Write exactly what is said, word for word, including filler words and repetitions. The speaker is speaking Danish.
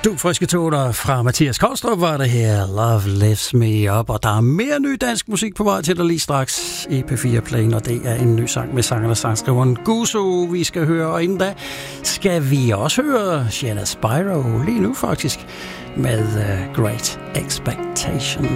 Du friske toner fra Mathias Kolstrup var det her. Love lifts me up. Og der er mere ny dansk musik på vej til dig lige straks i P fire Play, og det er en ny sang med sangeren og sangskriveren Gusso, vi skal høre. Og inden da skal vi også høre Shanna Spyro lige nu faktisk med uh, Great Expectations.